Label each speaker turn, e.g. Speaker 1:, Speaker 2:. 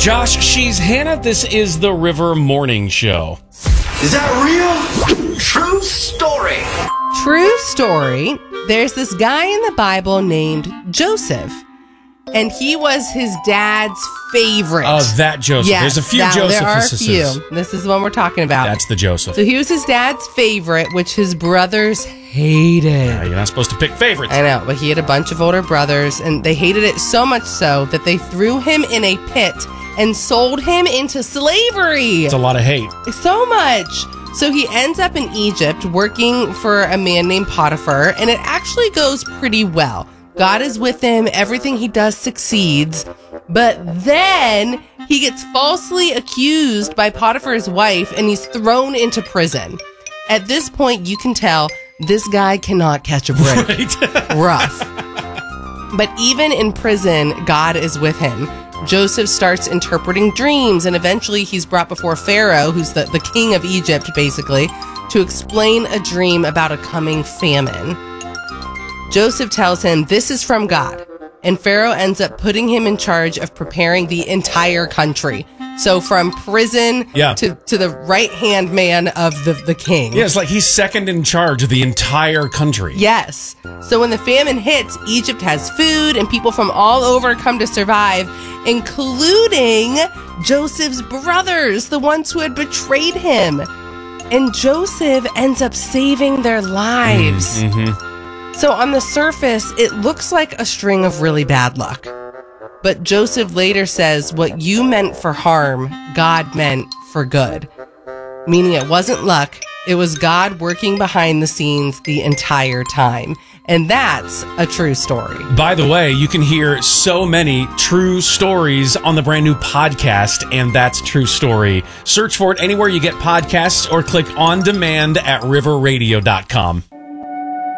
Speaker 1: Josh, she's Hannah. This is the River Morning Show.
Speaker 2: Is that real? True story.
Speaker 3: True story. There's this guy in the Bible named Joseph, and he was his dad's favorite.
Speaker 1: Oh, that Joseph.
Speaker 3: Yes,
Speaker 1: There's a few
Speaker 3: Josephs.
Speaker 1: Josephs.
Speaker 3: There are a few. This is the one we're talking about.
Speaker 1: That's the Joseph.
Speaker 3: So he was his dad's favorite, which his brothers hated.
Speaker 1: You're not supposed to pick favorites.
Speaker 3: I know, but he had a bunch of older brothers, and they hated it so much so that they threw him in a pit and sold him into slavery.
Speaker 1: It's a lot of hate.
Speaker 3: So much. So he ends up in Egypt working for a man named Potiphar, and it actually goes pretty well. God is with him. Everything he does succeeds. But then he gets falsely accused by Potiphar's wife, and he's thrown into prison. At this point, you can tell this guy cannot catch a break.
Speaker 1: Right.
Speaker 3: Rough. But even in prison, God is with him. Joseph starts interpreting dreams, and eventually he's brought before Pharaoh, who's the king of Egypt, basically, to explain a dream about a coming famine. Joseph tells him this is from God, and Pharaoh ends up putting him in charge of preparing the entire country. So from prison to the right-hand man of the king.
Speaker 1: Yeah, it's like he's second in charge of the entire country.
Speaker 3: Yes. So when the famine hits, Egypt has food, and people from all over come to survive, including Joseph's brothers, the ones who had betrayed him. And Joseph ends up saving their lives. So on the surface, it looks like a string of really bad luck. But Joseph later says, what you meant for harm, God meant for good. Meaning it wasn't luck, it was God working behind the scenes the entire time. And that's a true story.
Speaker 1: By the way, you can hear so many true stories on the brand new podcast, and that's True Story. Search for it anywhere you get podcasts or click on demand at riverradio.com.